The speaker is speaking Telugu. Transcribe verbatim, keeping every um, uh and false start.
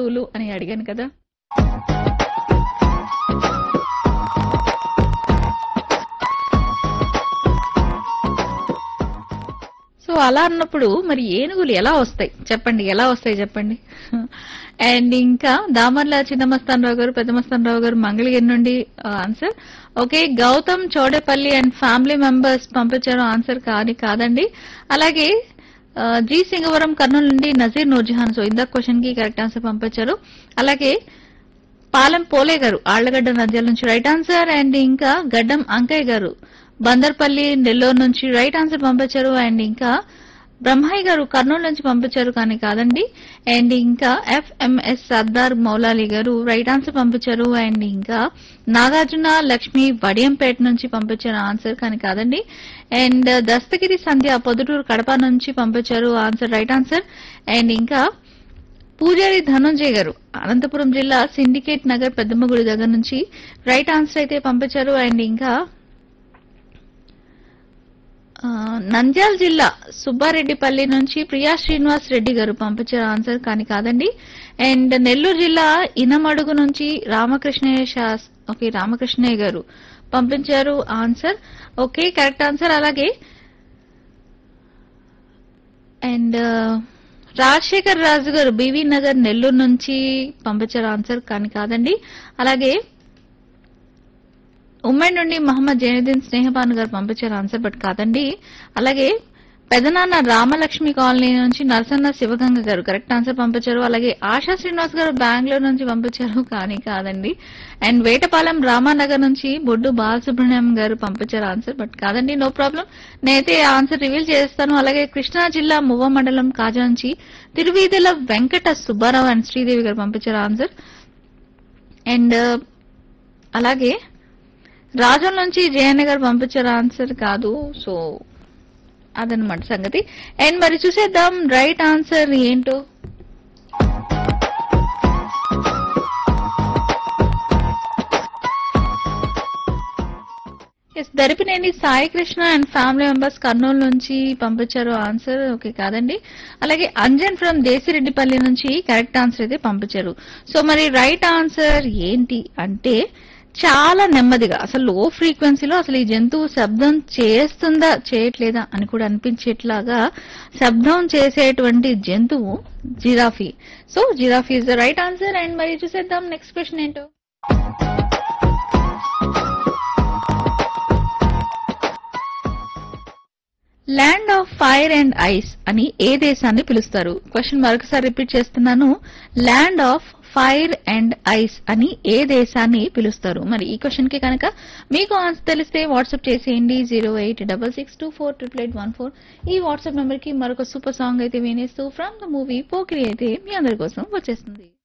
జంతువులు అని అడిగాను కదా. సో అలా అన్నప్పుడు మరి ఏనుగులు ఎలా వస్తాయి చెప్పండి, ఎలా వస్తాయి చెప్పండి. అండ్ ఇంకా దామర్ల చిన్నమస్తానరావు గారు, పెద్దమస్తానరావు గారు మంగళగిరి నుండి answer. Okay, Gautam Chowdepalli and family members పంపించారు ఆన్సర్ కానీ కాదండి. అలాగే ఆ, జి సింగవరం కర్నూలు నుండి నజీర్ నూర్జహాన్, సో ఇందాక క్వశ్చన్ కి కరెక్ట్ ఆన్సర్ పంపించారు. అలాగే పాలెం పోలే గారు ఆళ్లగడ్డ నంద్యాల నుంచి రైట్ ఆన్సర్. అండ్ ఇంకా గడ్డం అంకయ్య గారు బందర్పల్లి నెల్లూరు నుంచి రైట్ ఆన్సర్ పంపించారు. అండ్ ఇంకా బ్రహ్మయ్య గారు కర్నూలు నుంచి పంపించారు కానీ కాదండి. అండ్ ఇంకా ఎఫ్ఎంఎస్ సర్దార్ మౌలాలి గారు రైట్ ఆన్సర్ పంపించారు. అండ్ ఇంకా నాగార్జున లక్ష్మి వడియంపేట నుంచి పంపించారు ఆన్సర్ కానీ కాదండి. అండ్ దస్తగిరి సంధ్య పొద్దుటూరు కడప నుంచి పంపించారు ఆన్సర్ రైట్ ఆన్సర్. అండ్ ఇంకా పూజారి ధనుంజయ్ గారు అనంతపురం జిల్లా సిండికేట్ నగర్ పెద్దమ్మగుడి దగ్గర నుంచి రైట్ ఆన్సర్ అయితే పంపించారు. అండ్ ఇంకా ఆ, నంద్యాల జిల్లా సుబ్బారెడ్డిపల్లి నుంచి ప్రియా శ్రీనివాస్ రెడ్డి గారు పంపించారు ఆన్సర్ కానీ కాదండి. అండ్ నెల్లూరు జిల్లా ఇనమడుగు నుంచి రామకృష్ణయ్య శాస్ ఓకే రామకృష్ణయ్య గారు పంపించారు ఆన్సర్. Okay, correct answer. అలాగే అండ్ రాజశేఖర్ రాజు గారు బీవీ నగర్ నెల్లూరు నుంచి పంపించారు ఆన్సర్ కానీ కాదండి. అలాగే ఉమ్మడి నుండి మహమ్మద్ జైనుద్దీన్ స్నేహపాన్ గారు పంపించారు ఆన్సర్ బట్ కాదండి. అలాగే పెదనాన్న రామలక్ష్మి కాలనీ నుంచి నరసన్న శివగంగ గారు కరెక్ట్ ఆన్సర్ పంపించారు. అలాగే ఆశా శ్రీనివాస్ గారు బెంగళూరు నుంచి పంపించారు కానీ కాదండి. అండ్ వేటపాలెం రామానగర్ నుంచి బొడ్డు బాలసుబ్రహ్మణ్యం గారు పంపించారు ఆన్సర్ బట్ కాదండి. నో ప్రాబ్లం, నేనైతే ఆన్సర్ రివీల్ చేస్తాను. అలాగే కృష్ణా జిల్లా మువ్వ మండలం కాజా నుంచి తిరువీధుల వెంకట సుబ్బారావు అండ్ శ్రీదేవి గారు పంపించారు ఆన్సర్. అండ్ అలాగే రాజం నుంచి జయన్న గారు పంపించారు ఆన్సర్ కాదు. సో అదనమాట సంగతి. అండ్ మరి చూసేద్దాం రైట్ ఆన్సర్ ఏంటో. Yes, Daripineni Sai Krishna and family members Kurnool నుంచి పంపించారు ఆన్సర్. ఓకే కాదండి. అలాగే అంజన్ ఫ్రమ్ దేశిరెడ్డిపల్లి నుంచి కరెక్ట్ ఆన్సర్ అయితే పంపించారు. సో మరి రైట్ ఆన్సర్ ఏంటి అంటే చాలా నెమ్మదిగా అసలు లో ఫ్రీక్వెన్సీలో అసలు ఈ జంతువు శబ్దం చేస్తుందా చేయట్లేదా అని కూడా అనిపించేట్లాగా శబ్దం చేసేటువంటి జంతువు giraffe. So giraffe is the right answer. And మరి చూసేద్దాం నెక్స్ట్ క్వశ్చన్ ఏంటో. Land of fire and ice అని ఏ దేశాన్ని పిలుస్తారు? క్వశ్చన్ మరొకసారి రిపీట్ చేస్తున్నాను. Land of fire and ice అని ఏ దేశాన్ని పిలుస్తారు? మరి ఈ క్వశ్చన్ కి కనుక మీకు ఆన్సర్ తెలిస్తే వాట్సాప్ చేసేయండి zero eight double six two four triple eight one four. ఈ వాట్సాప్ నెంబర్ కి మరొక సూపర్ సాంగ్ అయితే వినేస్తూ ఫ్రమ్ ద మూవీ పోకిరి అయితే మీ అందరి కోసం వచ్చేస్తుంది.